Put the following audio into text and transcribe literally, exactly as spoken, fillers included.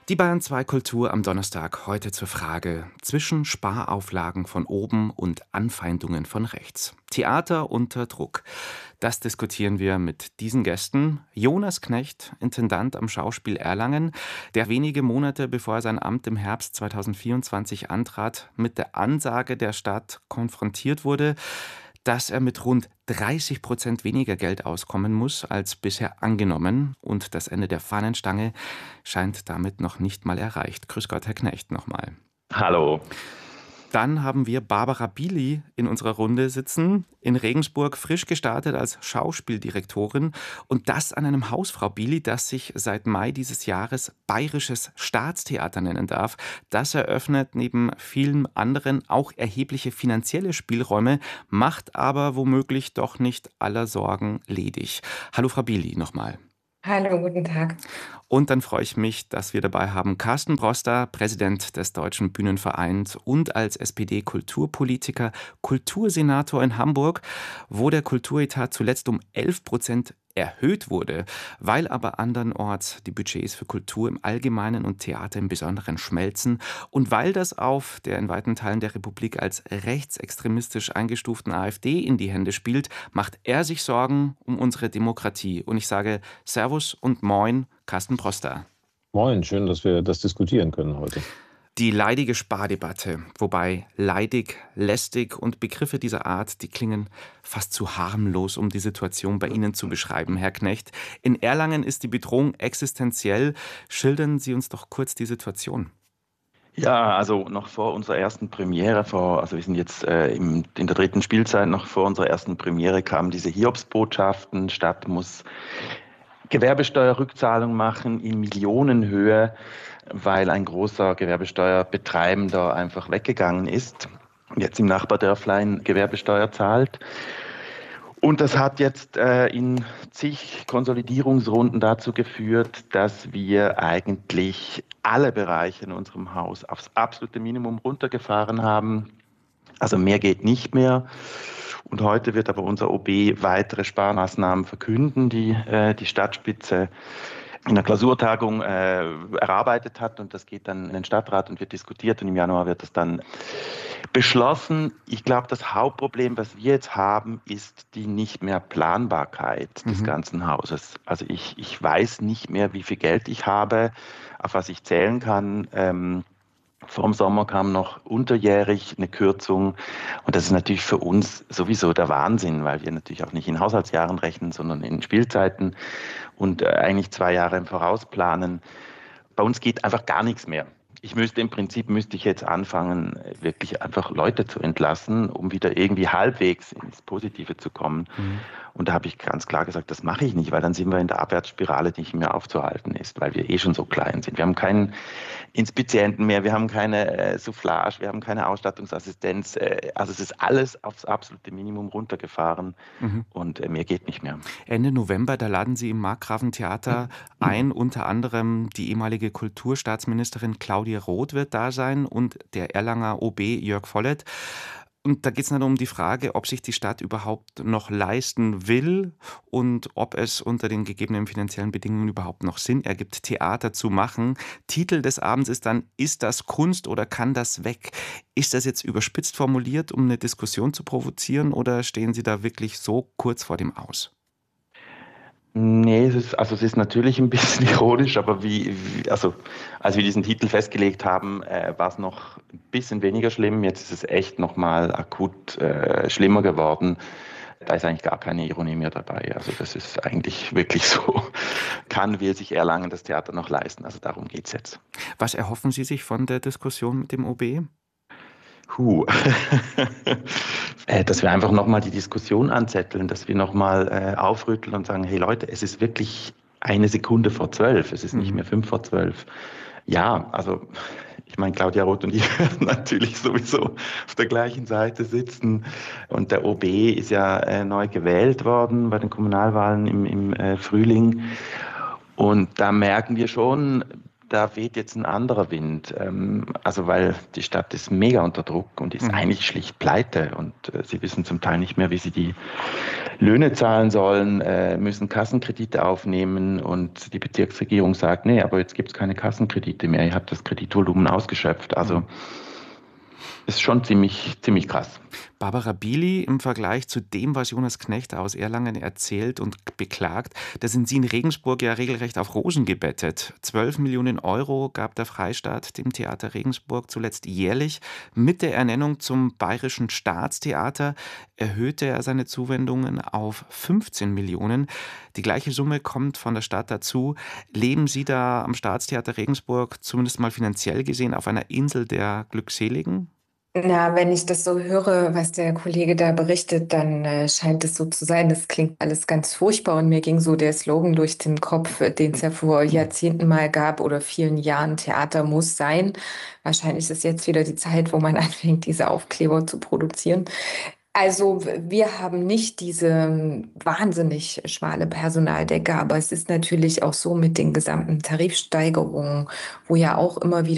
Die Bayern zwei Kultur am Donnerstag heute zur Frage zwischen Sparauflagen von oben und Anfeindungen von rechts. Theater unter Druck. Das diskutieren wir mit diesen Gästen. Jonas Knecht, Intendant am Schauspiel Erlangen, der wenige Monate bevor er sein Amt im Herbst zweitausendvierundzwanzig antrat, mit der Ansage der Stadt konfrontiert wurde, dass er mit rund dreißig Prozent weniger Geld auskommen muss als bisher angenommen. Und das Ende der Fahnenstange scheint damit noch nicht mal erreicht. Grüß Gott, Herr Knecht, nochmal. Hallo. Dann haben wir Barbara Bili in unserer Runde sitzen, in Regensburg frisch gestartet als Schauspieldirektorin und das an einem Haus, Frau Bili, das sich seit Mai dieses Jahres Bayerisches Staatstheater nennen darf. Das eröffnet neben vielen anderen auch erhebliche finanzielle Spielräume, macht aber womöglich doch nicht aller Sorgen ledig. Hallo Frau Bili nochmal. Hallo, guten Tag. Und dann freue ich mich, dass wir dabei haben Carsten Broster, Präsident des Deutschen Bühnenvereins und als S P D-Kulturpolitiker Kultursenator in Hamburg, wo der Kulturetat zuletzt um elf Prozent erhöht wurde, weil aber andernorts die Budgets für Kultur im Allgemeinen und Theater im Besonderen schmelzen und weil das auf der in weiten Teilen der Republik als rechtsextremistisch eingestuften AfD in die Hände spielt, macht er sich Sorgen um unsere Demokratie. Und ich sage Servus und Moin, Carsten Broster. Moin, schön, dass wir das diskutieren können heute. Die leidige Spardebatte, wobei leidig, lästig und Begriffe dieser Art, die klingen fast zu harmlos, um die Situation bei Ihnen zu beschreiben, Herr Knecht. In Erlangen ist die Bedrohung existenziell. Schildern Sie uns doch kurz die Situation. Ja, also noch vor unserer ersten Premiere, vor, also wir sind jetzt äh, im, in der dritten Spielzeit, noch vor unserer ersten Premiere kamen diese Hiobsbotschaften, Stadt muss Gewerbesteuerrückzahlung machen in Millionenhöhe, weil ein großer Gewerbesteuerbetreibender einfach weggegangen ist, jetzt im Nachbardörflein Gewerbesteuer zahlt. Und das hat jetzt äh, in zig Konsolidierungsrunden dazu geführt, dass wir eigentlich alle Bereiche in unserem Haus aufs absolute Minimum runtergefahren haben. Also mehr geht nicht mehr. Und heute wird aber unser O B weitere Sparmaßnahmen verkünden, die äh, die Stadtspitze in der Klausurtagung äh, erarbeitet hat. Und das geht dann in den Stadtrat und wird diskutiert. Und im Januar wird das dann beschlossen. Ich glaube, das Hauptproblem, was wir jetzt haben, ist die nicht mehr Planbarkeit des mhm. ganzen Hauses. Also ich, ich weiß nicht mehr, wie viel Geld ich habe, auf was ich zählen kann. Ähm, Vor dem Sommer kam noch unterjährig eine Kürzung und das ist natürlich für uns sowieso der Wahnsinn, weil wir natürlich auch nicht in Haushaltsjahren rechnen, sondern in Spielzeiten und eigentlich zwei Jahre im Voraus planen. Bei uns geht einfach gar nichts mehr. Ich müsste im Prinzip, müsste ich jetzt anfangen, wirklich einfach Leute zu entlassen, um wieder irgendwie halbwegs ins Positive zu kommen. Mhm. Und da habe ich ganz klar gesagt, das mache ich nicht, weil dann sind wir in der Abwärtsspirale, die nicht mehr aufzuhalten ist, weil wir eh schon so klein sind. Wir haben keinen Inspizienten mehr, wir haben keine äh, Soufflage, wir haben keine Ausstattungsassistenz. Äh, also es ist alles aufs absolute Minimum runtergefahren mhm. und äh, mehr geht nicht mehr. Ende November, da laden Sie im Markgrafentheater mhm. ein, unter anderem die ehemalige Kulturstaatsministerin Claudia Roth wird da sein und der Erlanger O B Jörg Vollert. Und da geht es dann um die Frage, ob sich die Stadt überhaupt noch leisten will und ob es unter den gegebenen finanziellen Bedingungen überhaupt noch Sinn ergibt, Theater zu machen. Titel des Abends ist dann, ist das Kunst oder kann das weg? Ist das jetzt überspitzt formuliert, um eine Diskussion zu provozieren oder stehen Sie da wirklich so kurz vor dem Aus? Nee, es ist, also es ist natürlich ein bisschen ironisch, aber wie, wie also als wir diesen Titel festgelegt haben, äh, war es noch ein bisschen weniger schlimm. Jetzt ist es echt nochmal akut äh, schlimmer geworden. Da ist eigentlich gar keine Ironie mehr dabei. Also das ist eigentlich wirklich so. Kann, will sich Erlangen das Theater noch leisten? Also darum geht es jetzt. Was erhoffen Sie sich von der Diskussion mit dem O B? Huh. Dass wir einfach nochmal die Diskussion anzetteln, dass wir nochmal äh, aufrütteln und sagen, hey Leute, es ist wirklich eine Sekunde vor zwölf, es ist mhm. nicht mehr fünf vor zwölf. Ja, also ich meine, Claudia Roth und ich werden natürlich sowieso auf der gleichen Seite sitzen und der O B ist ja äh, neu gewählt worden bei den Kommunalwahlen im, im äh, Frühling und da merken wir schon, da weht jetzt ein anderer Wind. Ähm, also weil die Stadt ist mega unter Druck und ist Mhm. eigentlich schlicht pleite. Und äh, sie wissen zum Teil nicht mehr, wie sie die Löhne zahlen sollen, äh, müssen Kassenkredite aufnehmen. Und die Bezirksregierung sagt, nee, aber jetzt gibt es keine Kassenkredite mehr. Ihr habt das Kreditvolumen ausgeschöpft. Also Mhm. ist schon ziemlich, ziemlich krass. Barbara Bili, im Vergleich zu dem, was Jonas Knecht aus Erlangen erzählt und beklagt, da sind Sie in Regensburg ja regelrecht auf Rosen gebettet. zwölf Millionen Euro gab der Freistaat dem Theater Regensburg zuletzt jährlich. Mit der Ernennung zum Bayerischen Staatstheater erhöhte er seine Zuwendungen auf fünfzehn Millionen. Die gleiche Summe kommt von der Stadt dazu. Leben Sie da am Staatstheater Regensburg zumindest mal finanziell gesehen auf einer Insel der Glückseligen? Na, wenn ich das so höre, was der Kollege da berichtet, dann äh, scheint es so zu sein. Das klingt alles ganz furchtbar und mir ging so der Slogan durch den Kopf, äh, den es ja vor Jahrzehnten mal gab oder vielen Jahren: Theater muss sein. Wahrscheinlich ist jetzt wieder die Zeit, wo man anfängt, diese Aufkleber zu produzieren. Also w- wir haben nicht diese ähm, wahnsinnig schmale Personaldecke, aber es ist natürlich auch so mit den gesamten Tarifsteigerungen, wo ja auch immer wieder